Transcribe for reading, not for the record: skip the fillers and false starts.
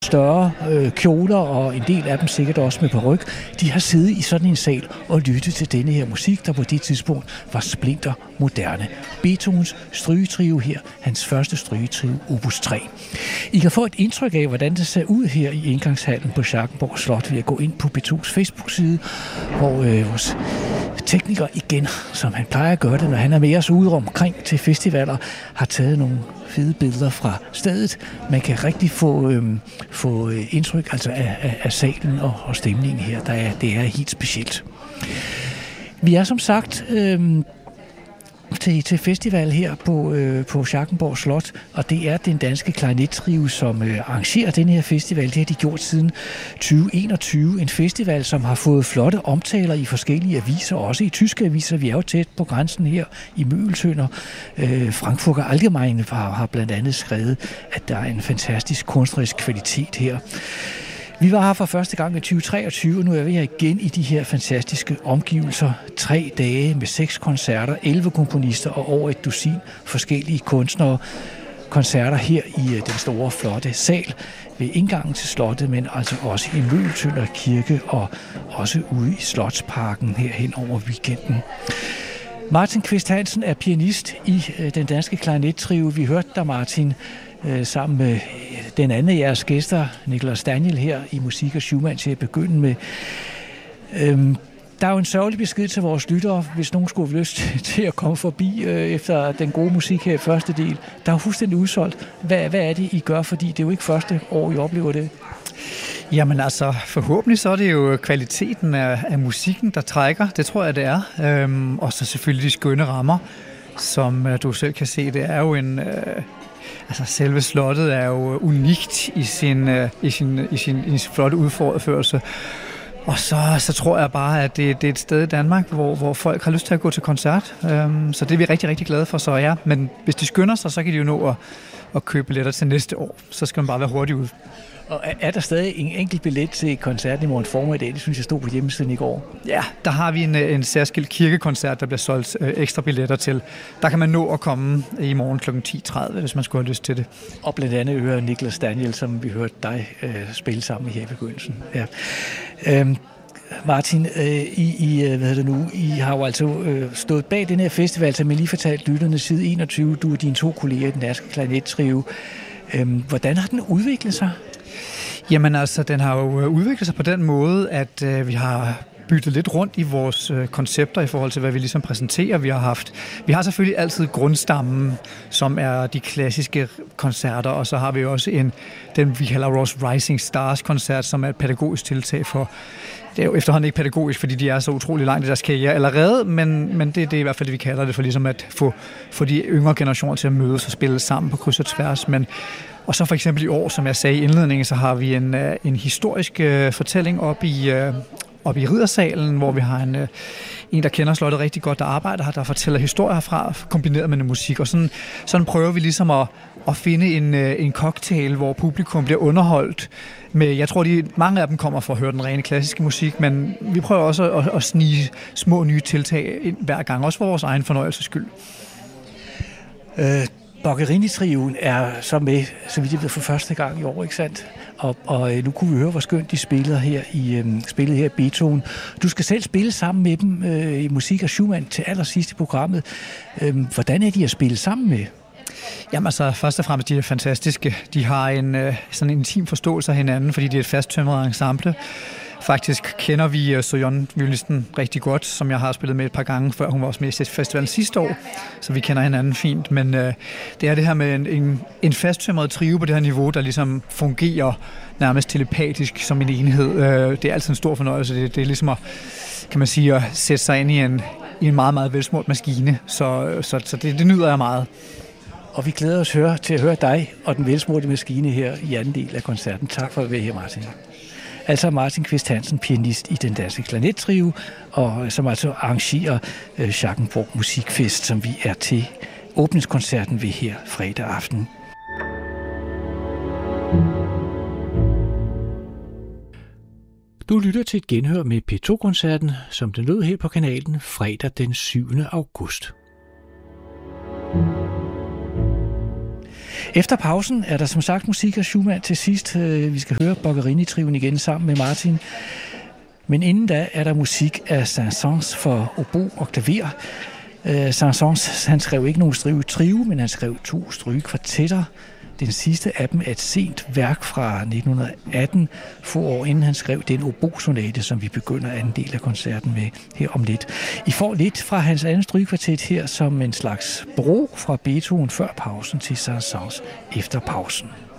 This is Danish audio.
større kjoler, og en del af dem sikkert også med paryk, de har siddet i sådan en sal og lyttet til denne her musik, der på det tidspunkt var splinter moderne. Beethovens strygetrio her, hans første strygetrio, opus 3. I kan få et indtryk af, hvordan det ser ud her i indgangshallen på Schackenborg Slot ved at gå ind på P2's Facebook-side, hvor vores tekniker igen, som han plejer at gøre det, når han er med os ude omkring til festivaler, har taget nogle fede billeder fra stedet. Man kan rigtig få indtryk altså af salen og stemningen her. Det er helt specielt. Vi er som sagt til festival her på Schackenborg Slot, og det er den danske klarinettrio, som arrangerer den her festival. Det har de gjort siden 2021. En festival, som har fået flotte omtaler i forskellige aviser, også i tyske aviser. Vi er jo tæt på grænsen her i Møgeltønder. Frankfurter Allgemeine har blandt andet skrevet, at der er en fantastisk kunstnerisk kvalitet her. Vi var her for første gang i 2023, og nu er vi her igen i de her fantastiske omgivelser. 3 dage med 6 koncerter, 11 komponister og over et dusin forskellige kunstnere. Koncerter her i den store, flotte sal ved indgangen til slottet, men altså også i Møgeltønder Kirke og også ude i Slotsparken her hen over weekenden. Martin Qvist Hansen er pianist i den danske klarinettrio. Vi hørte dig, Martin, sammen med den anden af jeres gæster, Nicholas Daniel, her i Musik og Schumann til at begynde med. Der er jo en sørgelig besked til vores lyttere, hvis nogen skulle have lyst til at komme forbi efter den gode musik her i første del. Der er jo fuldstændig udsolgt. Hvad er det, I gør? Fordi det er jo ikke første år, I oplever det. Jamen altså, forhåbentlig så er det jo kvaliteten af musikken, der trækker. Det tror jeg, det er. Og så selvfølgelig de skønne rammer, som du selv kan se. Det er jo en... Altså selve slottet er jo unikt i sin flotte udførelse. Og så tror jeg bare, at det er et sted i Danmark, hvor folk har lyst til at gå til koncert. Så det er vi rigtig, rigtig glade for. Så ja, men hvis de skynder sig, så kan de jo nå at købe billetter til næste år. Så skal man bare være hurtig ud. Og er der stadig en enkelt billet til koncerten i morgen formiddag? Det synes jeg stod på hjemmesiden i går. Ja, der har vi en særskilt kirkekoncert, der bliver solgt ekstra billetter til. Der kan man nå at komme i morgen kl. 10.30, hvis man skulle have lyst til det. Og blandt andet høre Nicholas Daniel, som vi hørte dig spille sammen her i begyndelsen. Ja. Martin, I har jo altså stået bag den her festival, som jeg lige fortalte lytterne side 21. Du og dine 2 kolleger i den danske klarinettrio. Hvordan har den udviklet sig? Jamen altså, den har jo udviklet sig på den måde, at vi har byttet lidt rundt i vores koncepter i forhold til, hvad vi ligesom præsenterer. Vi har selvfølgelig altid grundstammen, som er de klassiske koncerter, og så har vi også den vi kalder Ross Rising Stars koncert, som er et pædagogisk tiltag for. Det er jo efterhånden ikke pædagogisk, fordi de er så utrolig langt i deres karriere allerede, men det er i hvert fald det, vi kalder det, for ligesom at få de yngre generationer til at mødes og spille sammen på kryds og tværs. Og så for eksempel i år, som jeg sagde i indledningen, så har vi en historisk fortælling op i Riddersalen, hvor vi har en, der kender slottet rigtig godt, der arbejder her, der fortæller historier herfra, kombineret med noget musik. Og sådan prøver vi ligesom at finde en cocktail, hvor publikum bliver underholdt med, jeg tror, mange af dem kommer for at høre den rene klassiske musik, men vi prøver også at snige små nye tiltag ind hver gang, også for vores egen fornøjelses skyld. Boccherini-trioen er så med, så vidt jeg ved, for første gang i år, ikke sandt? Og nu kunne vi høre, hvor skønt de spillede her i Beethoven. Du skal selv spille sammen med dem i Musik og Schumann til allersidst i programmet. Hvordan er de at spille sammen med? Jamen altså, først og fremmest, de er fantastiske. De har sådan en intim forståelse af hinanden, fordi de er et fasttømret ensemble. Faktisk kender vi Soyeon, violisten, rigtig godt, som jeg har spillet med et par gange, før hun var også med i festivalen sidste år, så vi kender hinanden fint. Men det er det her med en fasttømret trio på det her niveau, der ligesom fungerer nærmest telepatisk som en enhed. Det er altid en stor fornøjelse. Det er ligesom at sætte sig ind i en meget, meget velsmurt maskine. Så det nyder jeg meget. Og vi glæder os til at høre dig og den velsmurte maskine her i anden del af koncerten. Tak for at være her, Martin. Altså Martin Qvist Hansen, pianist i den danske klarinettrio, og som altså arrangerer Schackenborg Musikfest, som vi er til åbningskoncerten ved her fredag aften. Du lytter til et genhør med P2-koncerten, som den lød her på kanalen fredag den 7. august. Efter pausen er der som sagt musik af Schumann til sidst. Vi skal høre Boccherini-trioen igen sammen med Martin. Men inden da er der musik af Saint-Saëns for obo og klaver. Saint-Saëns, han skrev ikke nogen trio, men han skrev 2 strygekvartetter. Den sidste af dem er et sent værk fra 1918, få år inden han skrev den obo-sonate, som vi begynder anden del af koncerten med her om lidt. I får lidt fra hans anden strygekvartet her som en slags bro fra Beethoven før pausen til Saint-Saëns efter pausen.